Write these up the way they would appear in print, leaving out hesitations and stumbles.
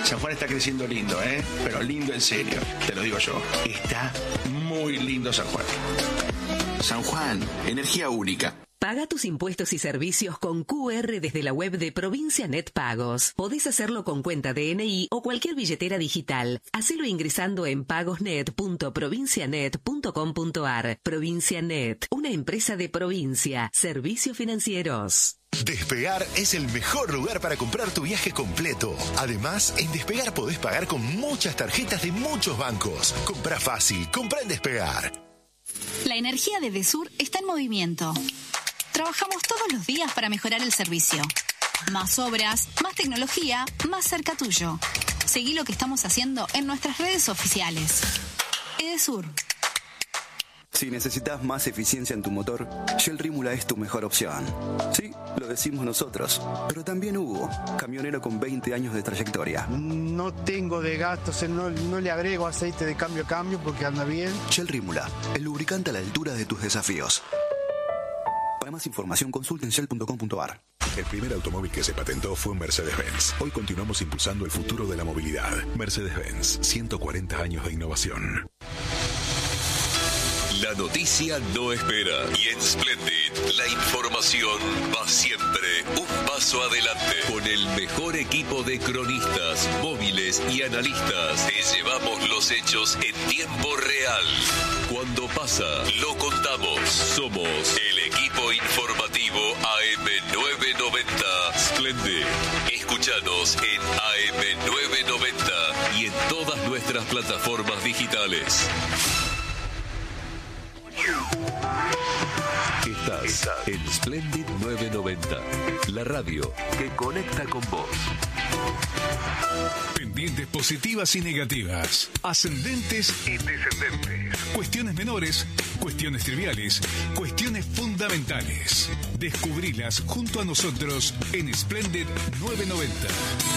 San Juan está creciendo lindo, pero lindo en serio, te lo digo yo. Está muy lindo San Juan. San Juan, energía única. Paga tus impuestos y servicios con QR desde la web de Provincia Net Pagos. Podés hacerlo con cuenta DNI o cualquier billetera digital. Hacelo ingresando en pagosnet.provincianet.com.ar. Provincia Net, una empresa de provincia. Servicios financieros. Despegar es el mejor lugar para comprar tu viaje completo. Además, en Despegar podés pagar con muchas tarjetas de muchos bancos. Comprá fácil, comprá en Despegar. La energía de Edesur está en movimiento. Trabajamos todos los días para mejorar el servicio. Más obras, más tecnología, más cerca tuyo. Seguí lo que estamos haciendo en nuestras redes oficiales. Edesur. Si necesitas más eficiencia en tu motor, Shell Rímula es tu mejor opción. Sí, lo decimos nosotros, pero también Hugo, camionero con 20 años de trayectoria. No tengo de gastos, no le agrego aceite de cambio a cambio porque anda bien. Shell Rímula, el lubricante a la altura de tus desafíos. Para más información, consulta en shell.com.ar. El primer automóvil que se patentó fue un Mercedes-Benz. Hoy continuamos impulsando el futuro de la movilidad. Mercedes-Benz, 140 años de innovación. La noticia no espera y en Splendid la información va siempre un paso adelante. Con el mejor equipo de cronistas, móviles y analistas te llevamos los hechos en tiempo real. Cuando pasa, lo contamos. Somos el equipo informativo AM990 Splendid. Escúchanos en AM990 y en todas nuestras plataformas digitales. Estás en Splendid 990, la radio que conecta con vos. Pendientes positivas y negativas, ascendentes y descendentes, cuestiones menores, cuestiones triviales, cuestiones fundamentales. Descubrilas junto a nosotros en Splendid 990.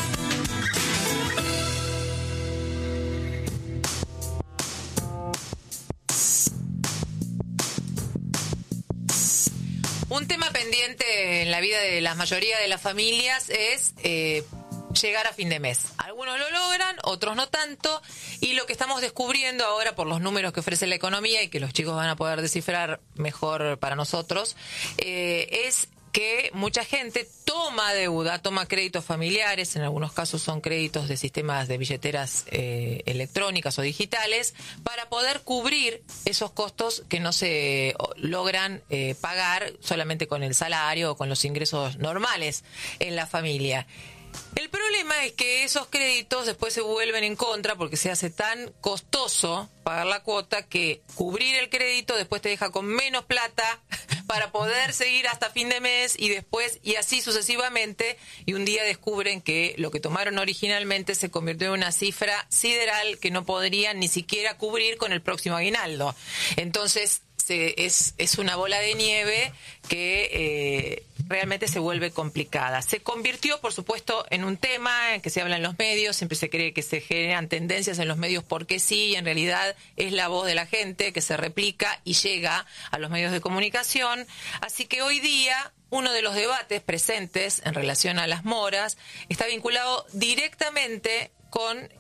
Un tema pendiente en la vida de la mayoría de las familias es llegar a fin de mes. Algunos lo logran, otros no tanto, y lo que estamos descubriendo ahora por los números que ofrece la economía y que los chicos van a poder descifrar mejor para nosotros, es que mucha gente toma deuda, toma créditos familiares, en algunos casos son créditos de sistemas de billeteras electrónicas o digitales, para poder cubrir esos costos que no se logran pagar solamente con el salario o con los ingresos normales en la familia. El problema es que esos créditos después se vuelven en contra porque se hace tan costoso pagar la cuota que cubrir el crédito después te deja con menos plata para poder seguir hasta fin de mes y después y así sucesivamente, y un día descubren que lo que tomaron originalmente se convirtió en una cifra sideral que no podrían ni siquiera cubrir con el próximo aguinaldo. Entonces es una bola de nieve que realmente se vuelve complicada. Se convirtió, por supuesto, en un tema que se habla en los medios, siempre se cree que se generan tendencias en los medios porque sí, y en realidad es la voz de la gente que se replica y llega a los medios de comunicación. Así que hoy día uno de los debates presentes en relación a las moras está vinculado directamente con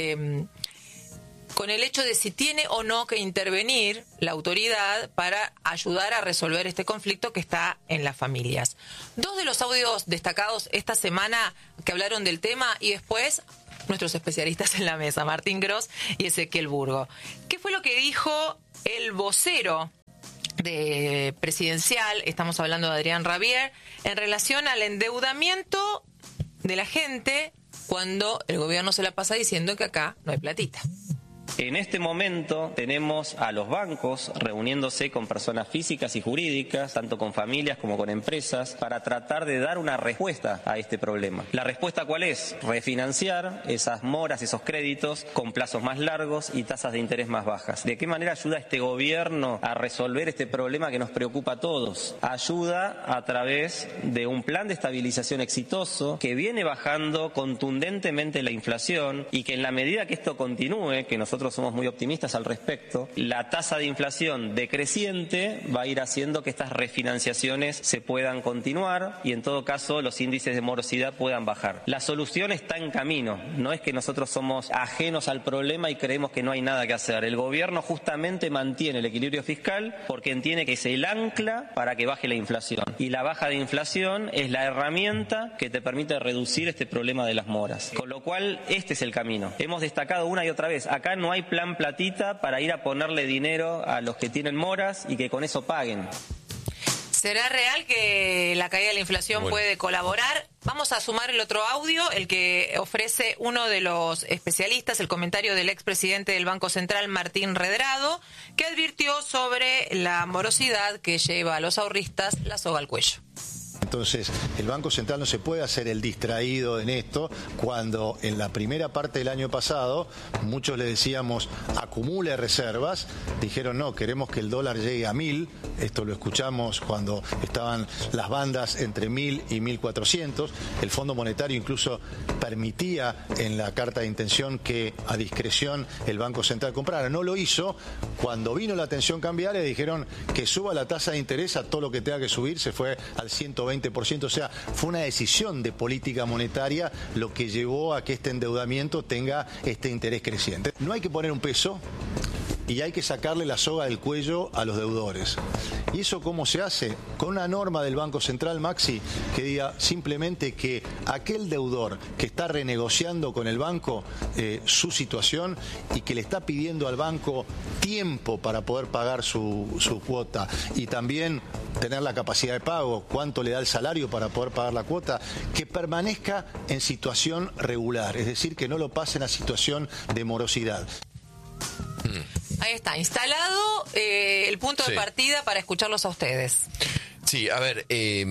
el hecho de si tiene o no que intervenir la autoridad para ayudar a resolver este conflicto que está en las familias. Dos de los audios destacados esta semana que hablaron del tema y después nuestros especialistas en la mesa, Martín Gross y Ezequiel Burgo. ¿Qué fue lo que dijo el vocero de presidencial? Estamos hablando de Adrián Rabier, en relación al endeudamiento de la gente cuando el gobierno se la pasa diciendo que acá no hay platita. En este momento tenemos a los bancos reuniéndose con personas físicas y jurídicas, tanto con familias como con empresas, para tratar de dar una respuesta a este problema. ¿La respuesta cuál es? Refinanciar esas moras, esos créditos, con plazos más largos y tasas de interés más bajas. ¿De qué manera ayuda este gobierno a resolver este problema que nos preocupa a todos? Ayuda a través de un plan de estabilización exitoso que viene bajando contundentemente la inflación y que en la medida que esto continúe, que nosotros nosotros somos muy optimistas al respecto, la tasa de inflación decreciente va a ir haciendo que estas refinanciaciones se puedan continuar y en todo caso los índices de morosidad puedan bajar. La solución está en camino, no es que nosotros somos ajenos al problema y creemos que no hay nada que hacer. El gobierno justamente mantiene el equilibrio fiscal porque entiende que es el ancla para que baje la inflación. Y la baja de inflación es la herramienta que te permite reducir este problema de las moras. Con lo cual, este es el camino. Hemos destacado una y otra vez, acá no hay plan platita para ir a ponerle dinero a los que tienen moras y que con eso paguen. ¿Será real que la caída de la inflación puede colaborar? Vamos a sumar el otro audio, el que ofrece uno de los especialistas, el comentario del expresidente del Banco Central, Martín Redrado, que advirtió sobre la morosidad que lleva a los ahorristas la soga al cuello. Entonces, el Banco Central no se puede hacer el distraído en esto, cuando en la primera parte del año pasado muchos le decíamos acumule reservas, dijeron no, queremos que el dólar llegue a 1.000, esto lo escuchamos cuando estaban las bandas entre 1.000 y 1.400, el Fondo Monetario incluso permitía en la carta de intención que a discreción el Banco Central comprara, no lo hizo, cuando vino la tensión cambiaria dijeron que suba la tasa de interés a todo lo que tenga que subir, se fue al 120%, o sea, fue una decisión de política monetaria lo que llevó a que este endeudamiento tenga este interés creciente. No hay que poner un peso y hay que sacarle la soga del cuello a los deudores. ¿Y eso cómo se hace? Con una norma del Banco Central, Maxi, que diga simplemente que aquel deudor que está renegociando con el banco su situación y que le está pidiendo al banco tiempo para poder pagar su cuota y también tener la capacidad de pago, cuánto le da el salario para poder pagar la cuota, que permanezca en situación regular, es decir, que no lo pasen a situación de morosidad. Ahí está, instalado el punto de partida para escucharlos a ustedes. Sí, a ver,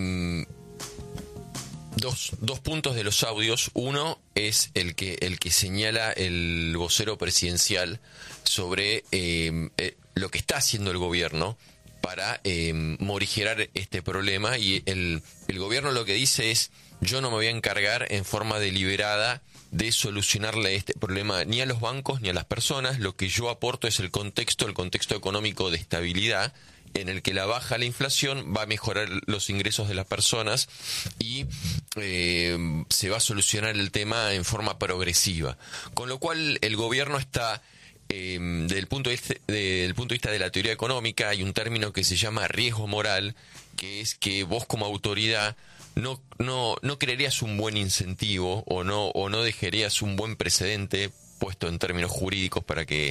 dos puntos de los audios. Uno es el que señala el vocero presidencial sobre lo que está haciendo el gobierno para morigerar este problema, y el gobierno lo que dice es: yo no me voy a encargar en forma deliberada de solucionarle este problema ni a los bancos ni a las personas. Lo que yo aporto es el contexto económico de estabilidad, en el que la baja la inflación va a mejorar los ingresos de las personas y se va a solucionar el tema en forma progresiva. Con lo cual el gobierno está, desde el punto de vista de la teoría económica, hay un término que se llama riesgo moral, que es que vos como autoridad no crearías un buen incentivo o no dejarías un buen precedente, puesto en términos jurídicos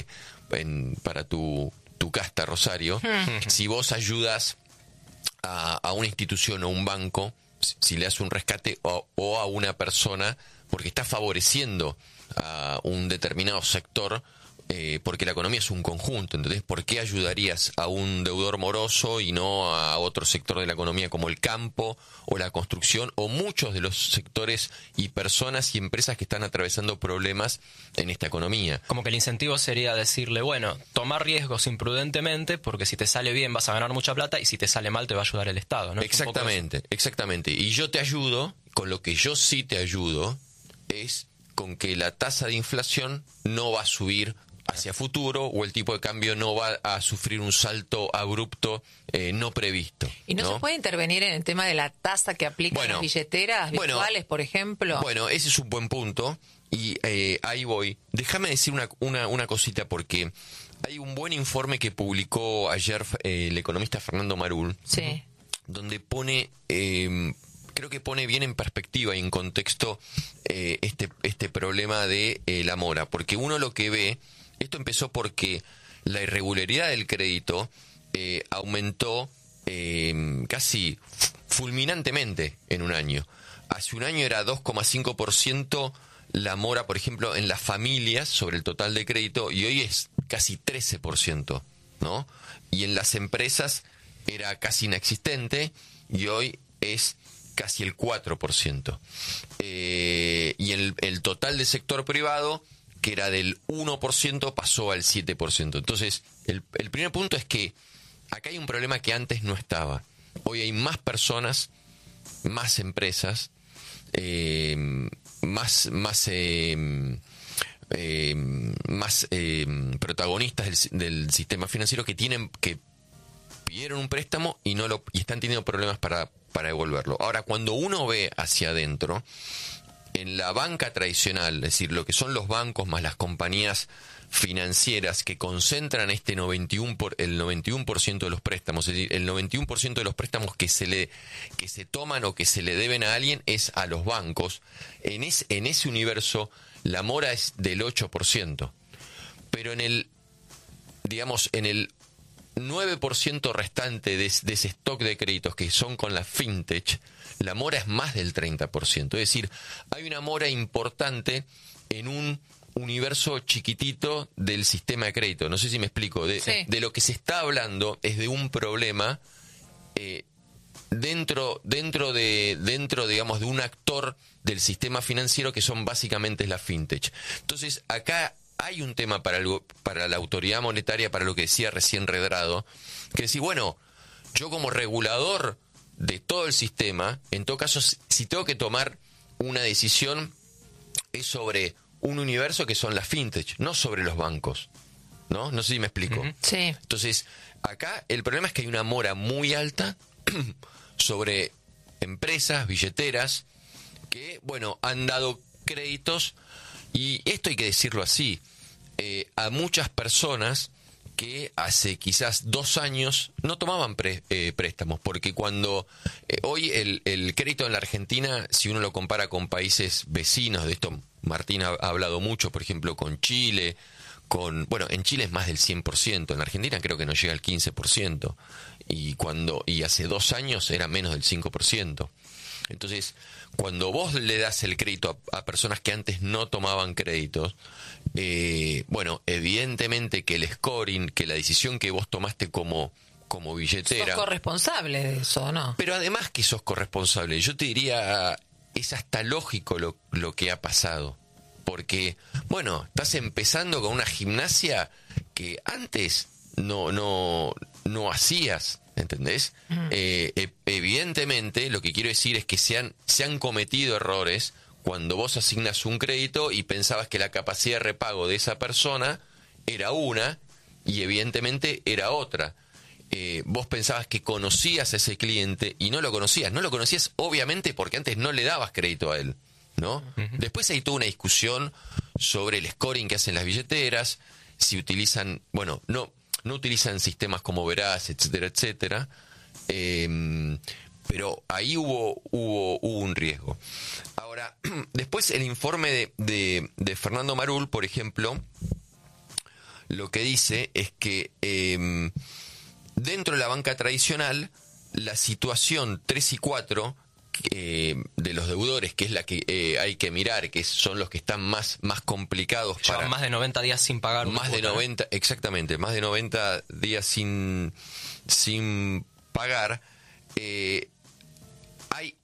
para tu casta, Rosario, si vos ayudas a una institución o un banco, si le das un rescate o a una persona, porque estás favoreciendo a un determinado sector, porque la economía es un conjunto. Entonces, ¿por qué ayudarías a un deudor moroso y no a otro sector de la economía como el campo o la construcción o muchos de los sectores y personas y empresas que están atravesando problemas en esta economía? Como que el incentivo sería decirle, bueno, tomar riesgos imprudentemente, porque si te sale bien vas a ganar mucha plata y si te sale mal te va a ayudar el Estado, ¿no? Exactamente. Y yo te ayudo, con lo que yo sí te ayudo, es con que la tasa de inflación no va a subir hacia futuro, o el tipo de cambio no va a sufrir un salto abrupto no previsto. ¿Y no se puede intervenir en el tema de la tasa que aplican las billeteras virtuales, por ejemplo? Bueno, ese es un buen punto, y ahí voy. Déjame decir una cosita, porque hay un buen informe que publicó ayer el economista Fernando Marul, donde pone... creo que pone bien en perspectiva y en contexto este problema de la mora, porque uno lo que ve, esto empezó porque la irregularidad del crédito aumentó casi fulminantemente en un año. Hace un año era 2,5% la mora, por ejemplo, en las familias sobre el total de crédito, y hoy es casi 13%, ¿no? Y en las empresas era casi inexistente y hoy es casi el 4%. Y el total del sector privado, que era del 1%, pasó al 7%. Entonces, el primer punto es que acá hay un problema que antes no estaba. Hoy hay más personas, más empresas, protagonistas del sistema financiero que pidieron un préstamo y están teniendo problemas para devolverlo. Ahora, cuando uno ve hacia adentro, en la banca tradicional, es decir, lo que son los bancos más las compañías financieras que concentran el 91% de los préstamos, es decir, el 91% de los préstamos que se toman o que se le deben a alguien es a los bancos. En ese universo la mora es del 8%, pero en el 9% restante de ese stock de créditos que son con la fintech, la mora es más del 30%. Es decir, hay una mora importante en un universo chiquitito del sistema de crédito. No sé si me explico. De lo que se está hablando es de un problema dentro digamos, de un actor del sistema financiero que son básicamente la fintech. Entonces, acá hay un tema para la autoridad monetaria, para lo que decía recién Redrado, que decir, bueno, yo como regulador de todo el sistema, en todo caso, si tengo que tomar una decisión, es sobre un universo que son las fintech, no sobre los bancos, ¿no? No sé si me explico. Sí. Entonces, acá el problema es que hay una mora muy alta sobre empresas, billeteras, que, bueno, han dado créditos, y esto hay que decirlo así, a muchas personas que hace quizás 2 años no tomaban préstamos, porque cuando hoy el crédito en la Argentina, si uno lo compara con países vecinos, de esto Martín ha hablado mucho, por ejemplo, con Chile, en Chile es más del 100%, en la Argentina creo que no llega al 15%, y hace 2 años era menos del 5%. Entonces, cuando vos le das el crédito a personas que antes no tomaban créditos, evidentemente que el scoring, que la decisión que vos tomaste como billetera... Sos corresponsable de eso, ¿no? Pero además que sos corresponsable, yo te diría, es hasta lógico lo que ha pasado. Porque, bueno, estás empezando con una gimnasia que antes no hacías, ¿entendés? Evidentemente, lo que quiero decir es que se han cometido errores cuando vos asignas un crédito y pensabas que la capacidad de repago de esa persona era una y evidentemente era otra. Vos pensabas que conocías a ese cliente y no lo conocías. No lo conocías obviamente porque antes no le dabas crédito a él, ¿no? Después hay toda una discusión sobre el scoring que hacen las billeteras, si utilizan, no utilizan sistemas como Veraz, etcétera, etcétera. Pero ahí hubo un riesgo. Ahora, después el informe de Fernando Marul, por ejemplo, lo que dice es que dentro de la banca tradicional, la situación 3 y 4 de los deudores, que es la que hay que mirar, que son los que están más complicados. Llevan más de 90 días sin pagar. Exactamente, más de 90 días sin pagar. Hay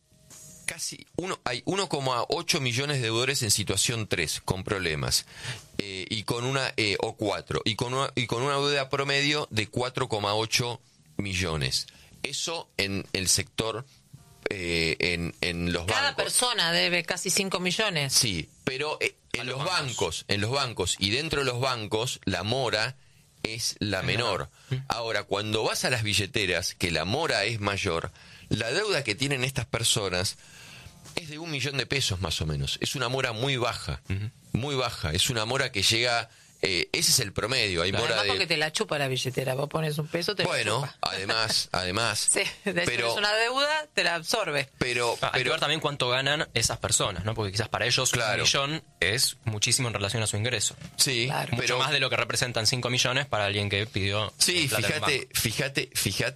1,8 millones de deudores en situación 3 con problemas, y con una o 4 y con una deuda promedio de 4,8 millones. Eso en el sector, en los bancos. Cada persona debe casi 5 millones. Sí, pero en los bancos y dentro de los bancos la mora es la menor. Ahora, cuando vas a las billeteras, que la mora es mayor, la deuda que tienen estas personas es de 1 millón de pesos más o menos. Es una mora muy baja, muy baja. Es una mora que llega... ese es el promedio. Hay mora porque te la chupa la billetera. Vos pones un peso, te la chupa. además. Sí, pero es una deuda, te la absorbe. Hay que ver también cuánto ganan esas personas, ¿no? Porque quizás para ellos 1 millón es muchísimo en relación a su ingreso. Sí, mucho más de lo que representan 5 millones para alguien que pidió. Sí, fíjate